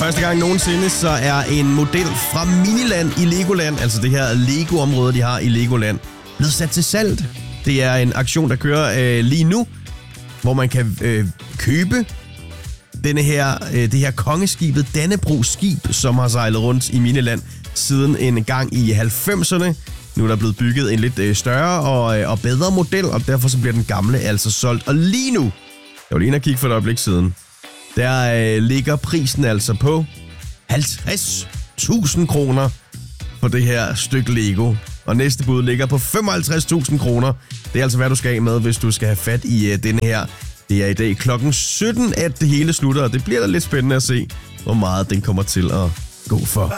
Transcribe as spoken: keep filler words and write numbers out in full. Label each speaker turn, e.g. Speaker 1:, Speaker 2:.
Speaker 1: første gang nogensinde, så er en model fra Miniland i Legoland, altså det her Lego-område, de har i Legoland, blevet sat til salg. Det er en aktion, der kører øh, lige nu, hvor man kan øh, købe denne her, øh, det her kongeskibet Dannebrogs skib, som har sejlet rundt i Miniland siden en gang i halvfemserne. Nu er der blevet bygget en lidt øh, større og, øh, og bedre model, og derfor så bliver den gamle altså solgt. Og lige nu, jeg var lige inde og kigge for et øjeblik siden, der øh, ligger prisen altså på halvtreds tusind kroner for det her stykke Lego. Og næste bud ligger på femoghalvtreds tusind kroner. Det er altså, hvad du skal af med, hvis du skal have fat i øh, denne her. Det er i dag klokken sytten, at det hele slutter, og det bliver da lidt spændende at se, hvor meget den kommer til at gå for.